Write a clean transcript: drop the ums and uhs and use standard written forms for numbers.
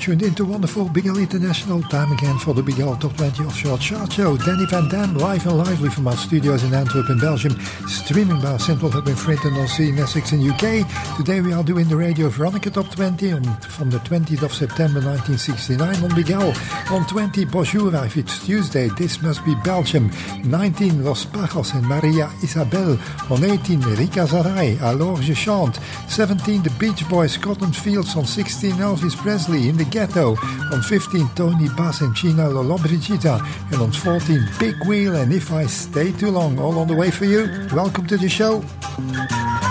tuned into wonderful Big L International. Time again for the Big L Top 20 Offshore Chart Show. Danny Van Dam, live and lively from our studios in Antwerp in Belgium, streaming by our Central Hub in Frinton on Sea in Essex in UK. Today we are doing the Radio Veronica Top 20 from the 20th of September 1969 on Big L. On 20, Bonjour, if it's Tuesday, this must be Belgium. 19, Los Pajos and Maria Isabel. On 18, Rika Zaray, Alors Je Chante. 17, The Beach Boys, Cotton Fields. On 16, Elvis Presley, In the Ghetto. On 15, Tony Bass and China Lollobrigida. And on 14, Big Wheel and If I Stay Too Long. All on the way for you. Welcome to the show.